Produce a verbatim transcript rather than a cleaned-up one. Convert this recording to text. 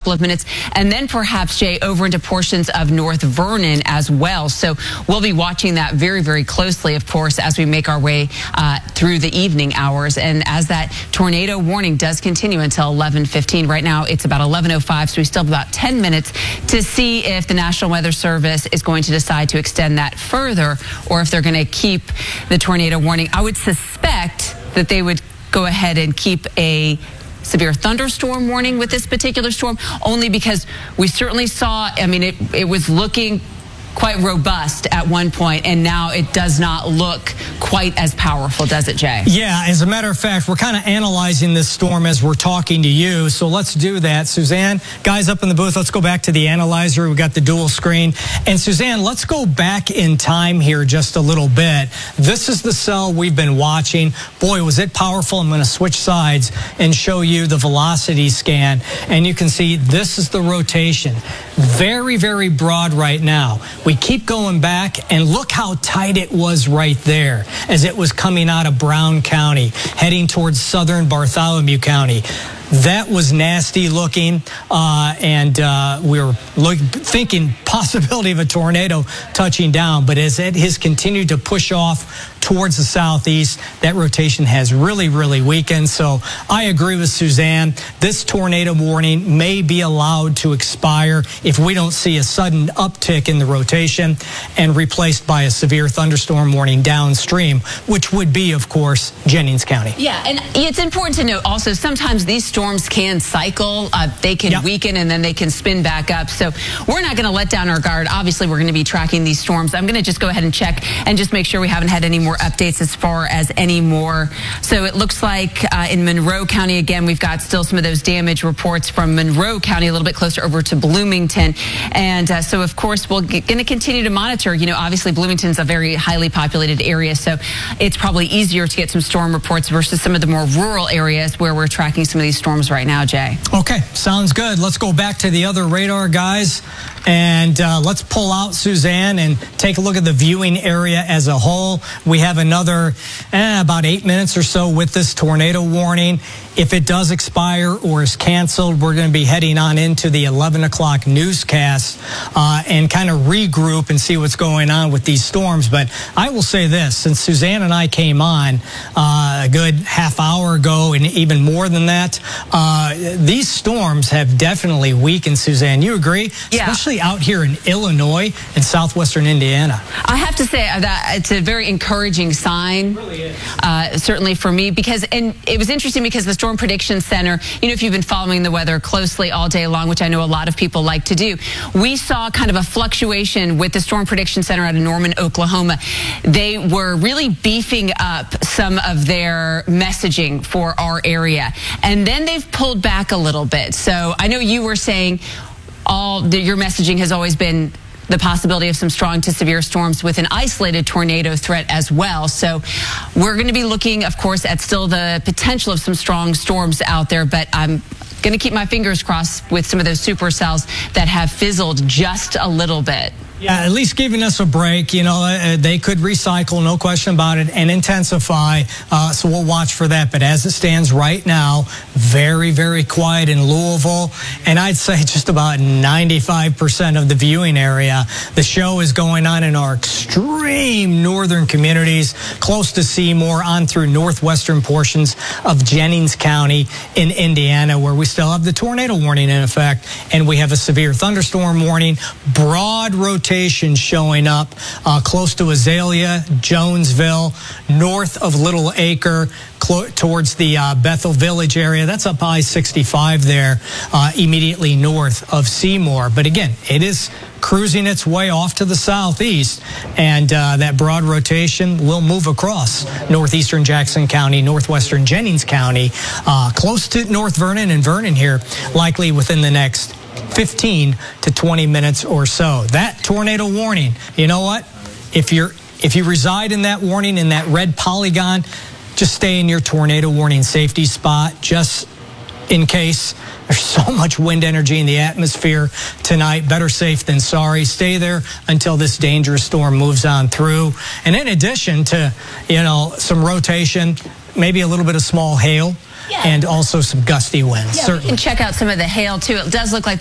couple of minutes, and then perhaps, Jay, over into portions of North Vernon as well. So we'll be watching that very, very closely, of course, as we make our way uh, through the evening hours. And as that tornado warning does continue until eleven fifteen. Right now, it's about eleven oh five, so we still have about ten minutes to see if the National Weather Service is going to decide to extend that further or if they're going to keep the tornado warning. I would suspect that they would go ahead and keep a severe thunderstorm warning with this particular storm, only because we certainly saw, I mean, it, it was looking quite robust at one point, and now it does not look quite as powerful, does it, Jay? Yeah, as a matter of fact, we're kind of analyzing this storm as we're talking to you, so let's do that. Suzanne, guys up in the booth, let's go back to the analyzer. We've got the dual screen. And Suzanne, let's go back in time here just a little bit. This is the cell we've been watching. Boy, was it powerful. I'm going to switch sides and show you the velocity scan. And you can see this is the rotation. Very, very broad right now. We keep going back, and look how tight it was right there as it was coming out of Brown County, heading towards southern Bartholomew County. That was nasty looking, uh, and uh, we were look, thinking possibility of a tornado touching down. But as it has continued to push off towards the southeast, that rotation has really, really weakened. So I agree with Suzanne. This tornado warning may be allowed to expire if we don't see a sudden uptick in the rotation and replaced by a severe thunderstorm warning downstream, which would be, of course, Jennings County. Yeah, and it's important to note also sometimes these storms can cycle. Uh, they can yep. weaken and then they can spin back up. So we're not going to let down our guard. Obviously, we're going to be tracking these storms. I'm going to just go ahead and check and just make sure we haven't had any more updates as far as any more. So it looks like uh, in Monroe County, again, we've got still some of those damage reports from Monroe County, a little bit closer over to Bloomington. And uh, so, of course, we're going to continue to monitor. You know, obviously, Bloomington's a very highly populated area, so it's probably easier to get some storm reports versus some of the more rural areas where we're tracking some of these storms right now, Jay. Okay, sounds good. Let's go back to the other radar, guys, and uh, let's pull out Suzanne and take a look at the viewing area as a whole. We have another eh, about eight minutes or so with this tornado warning. If it does expire or is canceled, we're going to be heading on into the eleven o'clock newscast uh, and kind of regroup and see what's going on with these storms. But I will say this, since Suzanne and I came on uh, a good half hour ago and even more than that, uh, these storms have definitely weakened, Suzanne. You agree? Yeah. Especially out here in Illinois and southwestern Indiana. I have to say that it's a very encouraging sign. It really is. Uh, certainly for me, because, and it was interesting because the Storm Prediction Center, you know, if you've been following the weather closely all day long, which I know a lot of people like to do, we saw kind of a fluctuation with the Storm Prediction Center out of Norman, Oklahoma. They were really beefing up some of their messaging for our area, and then they've pulled back a little bit. So I know you were saying all the, your messaging has always been the possibility of some strong to severe storms with an isolated tornado threat as well. So we're going to be looking, of course, at still the potential of some strong storms out there, but I'm going to keep my fingers crossed with some of those supercells that have fizzled just a little bit. Yeah, at least giving us a break. You know, uh, they could recycle, no question about it, and intensify. Uh, so we'll watch for that. But as it stands right now, very, very quiet in Louisville. And I'd say just about ninety-five percent of the viewing area. The show is going on in our extreme northern communities, close to Seymour, on through northwestern portions of Jennings County in Indiana, where we still have the tornado warning in effect. And we have a severe thunderstorm warning. Broad rotation showing up uh, close to Azalea, Jonesville, north of Little Acre, towards the uh, Bethel Village area. That's up I sixty-five there, uh, immediately north of Seymour. But again, it is cruising its way off to the southeast, and uh, that broad rotation will move across northeastern Jackson County, northwestern Jennings County, uh, close to North Vernon and Vernon here, likely within the next fifteen to twenty minutes or so. That tornado warning, you know what? If you're if you reside in that warning, in that red polygon, just stay in your tornado warning safety spot, just in case. There's so much wind energy in the atmosphere tonight. Better safe than sorry. Stay there until this dangerous storm moves on through. And in addition to, you know, some rotation, maybe a little bit of small hail, yeah, and also some gusty winds. Yeah, certainly. We can check out some of the hail too. It does look like